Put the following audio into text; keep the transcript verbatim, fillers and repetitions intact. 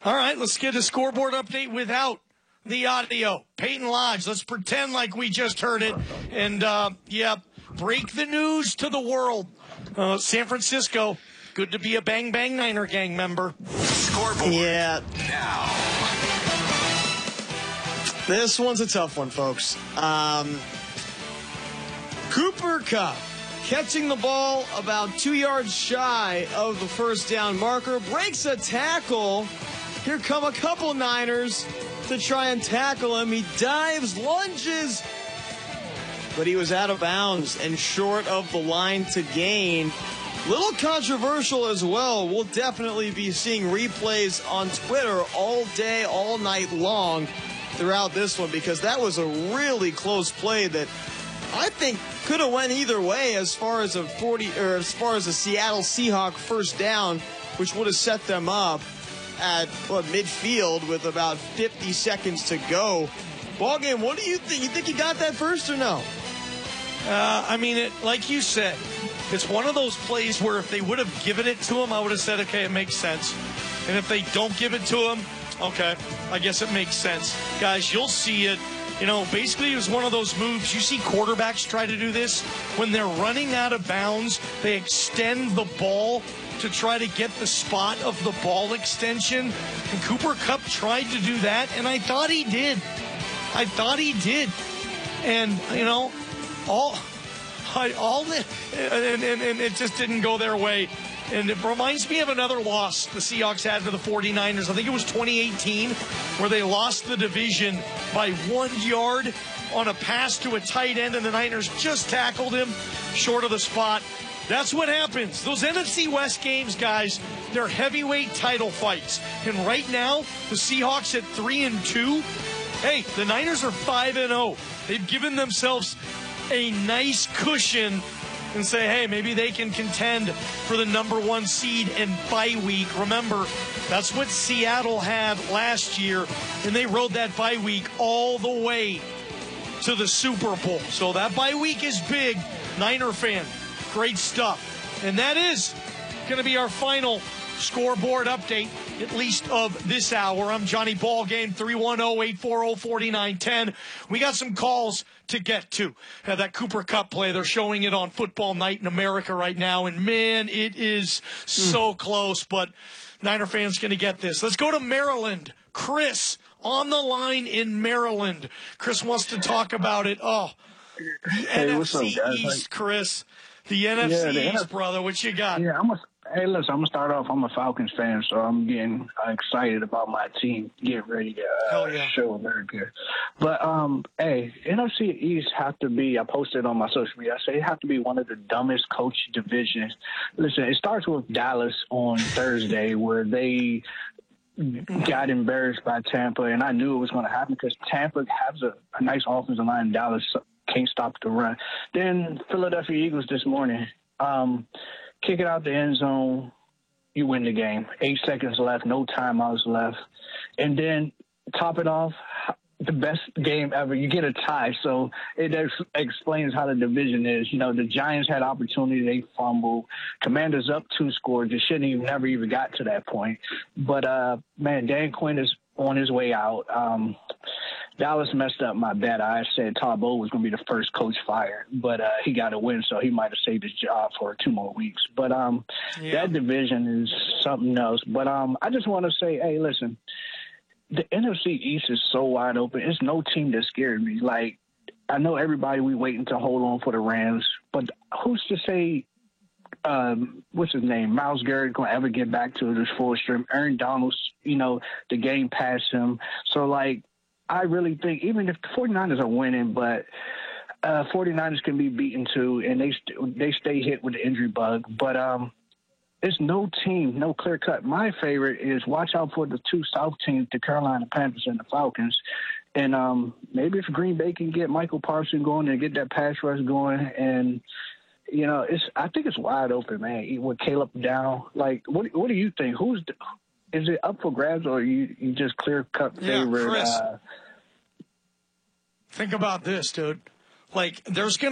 All right, let's get a scoreboard update without the audio. Peyton Lodge, let's pretend like we just heard it. And, uh, yeah, break the news to the world. Uh, San Francisco, good to be a Bang Bang Niner Gang member. Scoreboard. Yeah. Now. This one's a tough one, folks. Um, Cooper Kupp catching the ball about two yards shy of the first down marker, breaks a tackle. Here come a couple Niners to try and tackle him. He dives, lunges, but he was out of bounds and short of the line to gain. Little controversial as well. We'll definitely be seeing replays on Twitter all day, all night long throughout this one, because that was a really close play that I think could have went either way as far as a forty or as far as a Seattle Seahawk first down, which would have set them up at what, midfield with about fifty seconds to go. Ball game, what do you think? You think he got that first or no? Uh, I mean, it, like you said, it's one of those plays where if they would have given it to him, I would have said, okay, it makes sense. And if they don't give it to him, okay, I guess it makes sense. Guys, you'll see it. You know, basically it was one of those moves. You see quarterbacks try to do this. When they're running out of bounds, they extend the ball to try to get the spot of the ball extension. And Cooper Kupp tried to do that, and I thought he did. I thought he did. And, you know, all, I, all the, and, and, and it just didn't go their way. And it reminds me of another loss the Seahawks had to the forty-niners. I think it was twenty eighteen, where they lost the division by one yard on a pass to a tight end, and the Niners just tackled him short of the spot. That's what happens. Those N F C West games, guys, they're heavyweight title fights. And right now, the Seahawks at three and two. Hey, the Niners are five and oh. They've given themselves a nice cushion and say, hey, maybe they can contend for the number one seed and bye week. Remember, that's what Seattle had last year, and they rode that bye week all the way to the Super Bowl. So that bye week is big. Niner fan, great stuff. And that is going to be our final scoreboard update, at least of this hour. I'm Johnny Ballgame, three one zero, eight four zero, four nine one zero. We got some calls to get to. Uh, that Cooper Kupp play, they're showing it on Football Night in America right now, and man, it is so mm. close, but Niner fans going to get this. Let's go to Maryland. Chris on the line in Maryland. Chris wants to talk about it. Oh, the hey, N F what's up, C guys? East, Chris. The N F C Yeah, the East, N F C brother. What you got? Yeah, I'm a, hey, listen, I'm going to start off. I'm a Falcons fan, so I'm getting excited about my team getting ready to uh, yeah. show very good. But, um, hey, N F C East have to be, I posted on my social media, I say it have to be one of the dumbest coach divisions. Listen, it starts with Dallas on Thursday, where they got embarrassed by Tampa, and I knew it was going to happen because Tampa has a, a nice offensive line. Dallas can't stop the run. Then Philadelphia Eagles this morning, um, kick it out the end zone, you win the game. Eight seconds left, no timeouts left. And then top it off, the best game ever, you get a tie. So it ex- explains how the division is. You know, the Giants had opportunity, they fumbled. Commanders up two scores. They shouldn't even never even got to that point. But, uh, man, Dan Quinn is on his way out. Um, Dallas messed up my bet. I said Todd Bowles was going to be the first coach fired, but uh, he got a win, so he might have saved his job for two more weeks. But um, yeah. that division is something else. But um, I just want to say, hey, listen, the N F C East is so wide open. It's no team that scared me. Like, I know everybody, we waiting to hold on for the Rams, but who's to say um, what's his name, Myles Garrett going to ever get back to this full stream? Aaron Donald's, you know, the game passed him. So, like, I really think even if the 49ers are winning, but uh, 49ers can be beaten too, and they st- they stay hit with the injury bug. But um, it's no team, no clear cut. My favorite is watch out for the two South teams, the Carolina Panthers and the Falcons. And um, maybe if Green Bay can get Michael Parsons going and get that pass rush going, and you know, it's I think it's wide open, man. With Caleb down, like, what what do you think? Who's the, is it up for grabs, or you, you just clear cut favorite? Yeah, Chris, uh, think about this, dude. Like, there's going